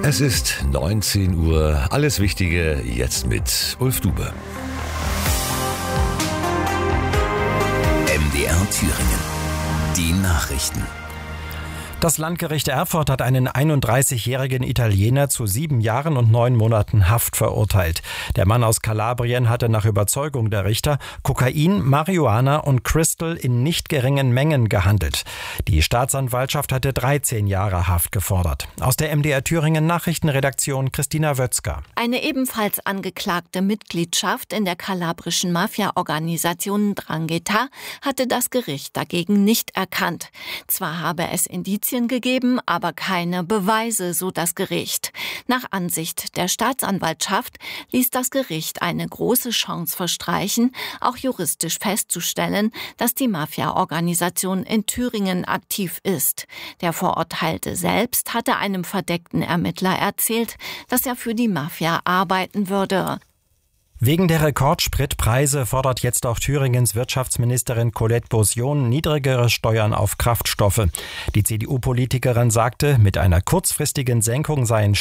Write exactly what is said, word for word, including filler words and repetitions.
Es ist neunzehn Uhr. Alles Wichtige jetzt mit Ulf Dube. M D R Thüringen. Die Nachrichten. Das Landgericht Erfurt hat einen einunddreißigjährigen Italiener zu sieben Jahren und neun Monaten Haft verurteilt. Der Mann aus Kalabrien hatte nach Überzeugung der Richter Kokain, Marihuana und Crystal in nicht geringen Mengen gehandelt. Die Staatsanwaltschaft hatte dreizehn Jahre Haft gefordert. Aus der M D R Thüringen Nachrichtenredaktion Christina Wötzger. Eine ebenfalls angeklagte Mitgliedschaft in der kalabrischen Mafia-Organisation Ndrangheta hatte das Gericht dagegen nicht erkannt. Zwar habe es Indizien gegeben, aber keine Beweise, so das Gericht. Nach Ansicht der Staatsanwaltschaft ließ das Gericht eine große Chance verstreichen, auch juristisch festzustellen, dass die Mafia-Organisation in Thüringen aktiv ist. Der Verurteilte selbst hatte einem verdeckten Ermittler erzählt, dass er für die Mafia arbeiten würde. Wegen der Rekordspritpreise fordert jetzt auch Thüringens Wirtschaftsministerin Colette Beausion niedrigere Steuern auf Kraftstoffe. Die C D U-Politikerin sagte, mit einer kurzfristigen Senkung seien